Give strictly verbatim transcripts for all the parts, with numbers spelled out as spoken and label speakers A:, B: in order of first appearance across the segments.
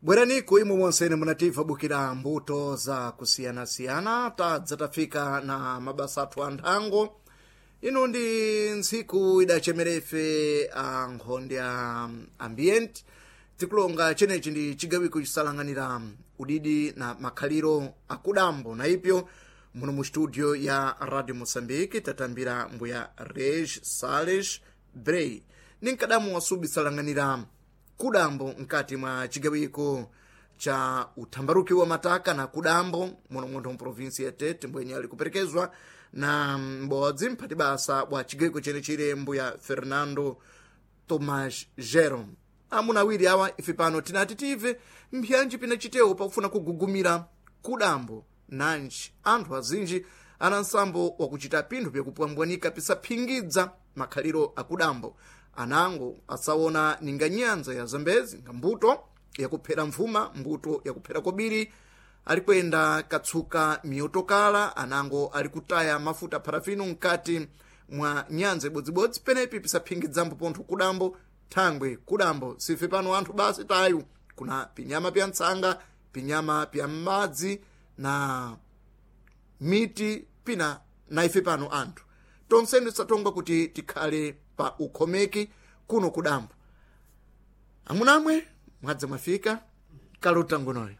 A: Bwerani kuimu monsene munativa bukira mbuto za kusiyana-siyana tadza tafika na mabasa athu anthango. Ino ndi ntsiku idachemerefe a nkhondo ya ambient tikulonga chenechi ndi chigawiko chisalanganira udidi na makhaliro akudambo na ipyo muno mu studio ya Radio Mozambique tatambira mbuya Reg Salles Brey ninkadamu wasubi salanganira kudambo nkati mwa chigawiko cha uthambaruki wa mataka na kudambo muno munthu mu provinsi ya Tete mbwenye ali kuperekezwa na mbodzi mphati basa wa chigawiko chene chile mbuya Fernando Tomás Jerome. Amuna awiri awa ife pano tinati tive mpyanji pina chitewo pakufuna kugugumira kudambo nanji anthu azinji ana nsambo wakuchita pinthu pyakupwambwanika pisaphingidza makhaliro akudambo. Anango asawona ninga nyanza ya Zambezi nga mbuto yakuphera mvuma mbuto yakuphera kobiri alikwenda katsuka miyotokala anango alikutaya mafuta parafino nkati mwa nyanza ibodzibodzi penepi pisaphingidza pontho kudambo thangwe kudambo sife pano anthu basi tayu kuna pinyama pya ntsanga pinyama pya madzi na miti pina na ife pano anthu tonsene tisatongwa kuti tikhale pa ukhomeki kuno kudambo. Amunamwe mwadza mwafika kalota ngonoyo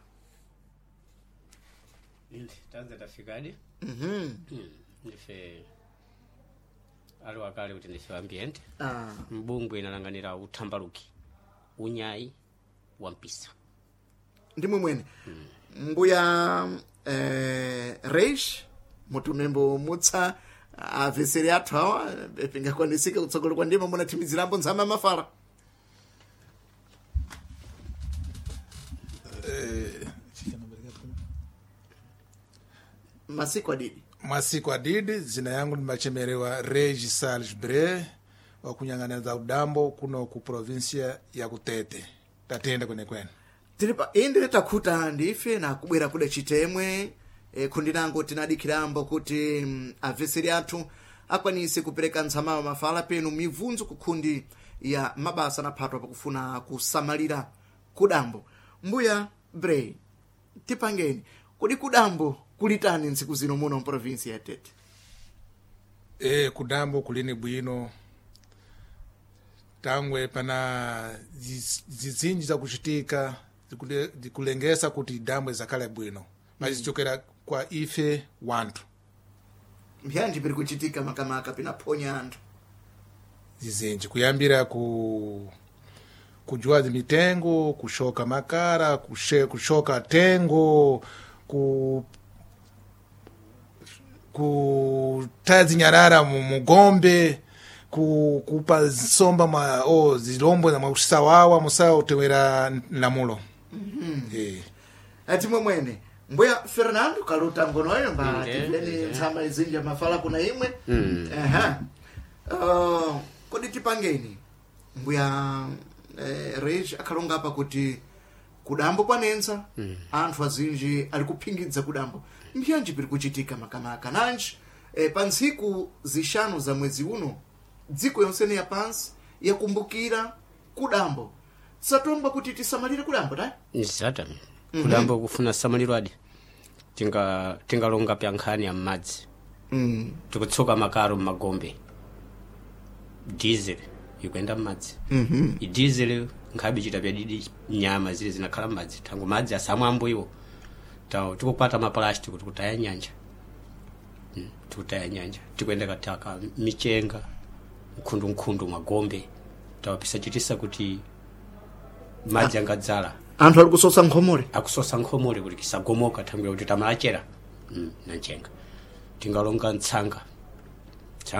B: tanza tafikadi
A: mhm
B: ndife ali wakale kuti ndife ambient
A: ah
B: mbungwe inalanganira uthambaruki unyai wampisa
A: ndimwe mwene hmm. Mbuya eh Reish mutumembo mutsa aveseri athu awa pingakwanisike kutsogolo kwa ndima munathimizirambo nzama mafara
C: eh
A: masiku adidi
C: masiku adidi zina yangu ndimachemerewa Reg Salles Brey wakunyang'ana za udambo kuno ku provinsia ya Kutete tatenda kwene kwene
A: tilipa indi takhuta ndife na kubwera kuda chitemwe e, kundinango tinadikirambo kuti mm, aveseri athu akwanise kupereka ntsamawa mafala penu mivunzo kukhundi ya mabasa na phatwa pakufuna kusamalira kudambo. Mbuya Brey tipangeni kudi kudambo kulitani ntsiku zino muno provinsi ya Tete?
C: e kudambo kulini bwino tangwe pana zizinji za kuchitika zikulengesa kuti dambwe zakale bwino mazichokera kwa ife wantu
A: mbyanji piri kuchitika makamaka pinaphonya anthu
C: zizinji kuyambira ku kujua mitengo kushoka makara kushe, kushoka tengo ku kutazi nyarara mugombe ku kupa somba ma o zilombo na mausawawa musawa utewera lamulo
A: mhm eh ati mwene mbuya Fernando kalota ngonoyo mba tiveni ntsama izinja mafala kuna imwe aha uh, kodi tipangeni mbuya eh, Reg akalonga apa kuti kudambo kwanenza mm. anthu azinji ali kuphingidza kudambo mbyanji piri kuchitika makamaka nanji eh, pa ntsiku zishanu za mwezi uno dziko yonsene ya pansi yakumbukira kudambo satomba kuti tisamalire kudambo ta
B: nisata kudambo mm -hmm. kufuna samaliro adi tinga tingalonga pya nkhani ya madzi
A: mm
B: tikutsoka makaro magombe diesel ikwenda madzi
A: mhm
B: i diesel nkhabi chita pya didi nyama zile zinakhala madzi tangu madzi asamwambo iwo tawo tikupata ma plastic kuti kutaya nyanja mm tutaya nyanja tikwenda kataka michenga nkhundu nkhundu magombe tawo pisachitisa kuti madzi angadzala
A: anthu ali kusosa nkhomole
B: akusosa nkhomole kuti kisagomoka tangu kuti tamalachera mm nanchenga tingalonga ntsanga